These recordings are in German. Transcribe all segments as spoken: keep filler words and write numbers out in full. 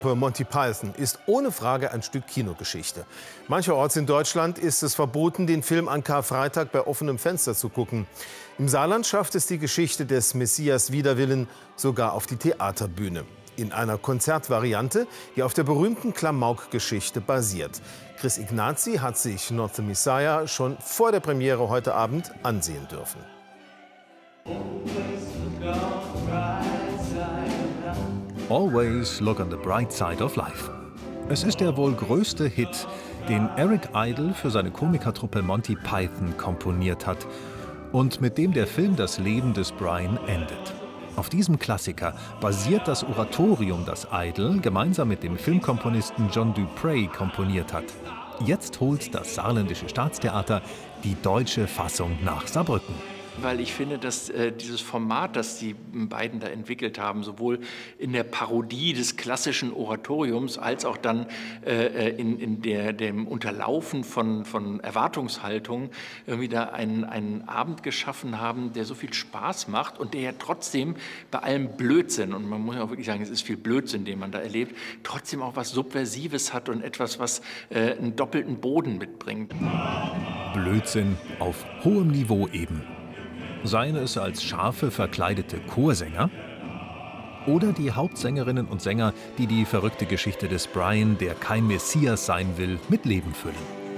Monty Python ist ohne Frage ein Stück Kinogeschichte. Mancherorts in Deutschland ist es verboten, den Film an Karfreitag bei offenem Fenster zu gucken. Im Saarland schafft es die Geschichte des Messias wider Willen sogar auf die Theaterbühne. In einer Konzertvariante, die auf der berühmten Klamauk-Geschichte basiert. Chris Ignazi hat sich Not the Messiah schon vor der Premiere heute Abend ansehen dürfen. Always look on the bright side of life. Es ist der wohl größte Hit, den Eric Idle für seine Komikertruppe Monty Python komponiert hat und mit dem der Film das Leben des Brian endet. Auf diesem Klassiker basiert das Oratorium, das Idle gemeinsam mit dem Filmkomponisten John Dupre komponiert hat. Jetzt holt das Saarländische Staatstheater die deutsche Fassung nach Saarbrücken. Weil ich finde, dass äh, dieses Format, das die beiden da entwickelt haben, sowohl in der Parodie des klassischen Oratoriums als auch dann äh, in, in der, dem Unterlaufen von, von Erwartungshaltungen irgendwie da einen, einen Abend geschaffen haben, der so viel Spaß macht und der ja trotzdem bei allem Blödsinn, und man muss ja auch wirklich sagen, es ist viel Blödsinn, den man da erlebt, trotzdem auch was Subversives hat und etwas, was äh, einen doppelten Boden mitbringt. Blödsinn auf hohem Niveau eben. Seien es als Schafe verkleidete Chorsänger oder die Hauptsängerinnen und Sänger, die die verrückte Geschichte des Brian, der kein Messias sein will, mit Leben füllen.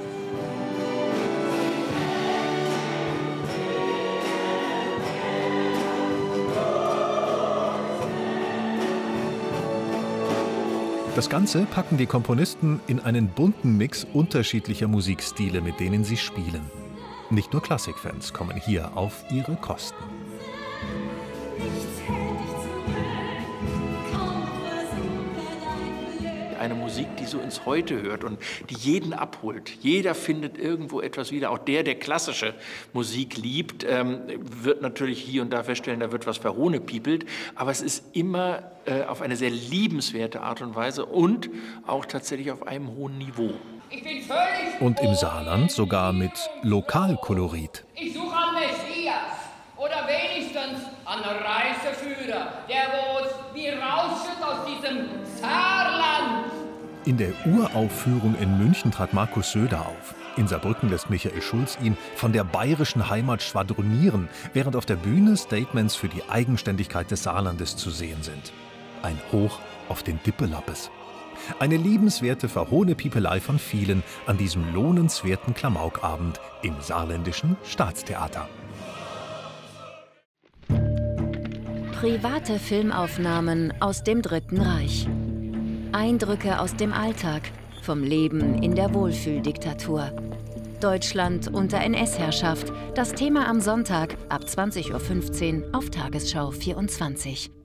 Das Ganze packen die Komponisten in einen bunten Mix unterschiedlicher Musikstile, mit denen sie spielen. Nicht nur Klassikfans kommen hier auf ihre Kosten. Eine Musik, die so ins Heute hört und die jeden abholt. Jeder findet irgendwo etwas wieder. Auch der, der klassische Musik liebt, ähm, wird natürlich hier und da feststellen, da wird was verhohnepiepelt. Aber es ist immer äh, auf eine sehr liebenswerte Art und Weise und auch tatsächlich auf einem hohen Niveau. Und im Saarland sogar mit Lokalkolorit. Ich suche einen Messias oder wenigstens einen Reiseführer, der uns wie rausschüttet aus diesem Saarland. In der Uraufführung in München trat Markus Söder auf. In Saarbrücken lässt Michael Schulz ihn von der bayerischen Heimat schwadronieren, während auf der Bühne Statements für die Eigenständigkeit des Saarlandes zu sehen sind. Ein Hoch auf den Dippelappes. Eine liebenswerte Verhohnepiepelei von vielen an diesem lohnenswerten Klamaukabend im Saarländischen Staatstheater. Private Filmaufnahmen aus dem Dritten Reich. Eindrücke aus dem Alltag, vom Leben in der Wohlfühldiktatur. Deutschland unter N S-Herrschaft, das Thema am Sonntag ab zwanzig Uhr fünfzehn auf Tagesschau vierundzwanzig.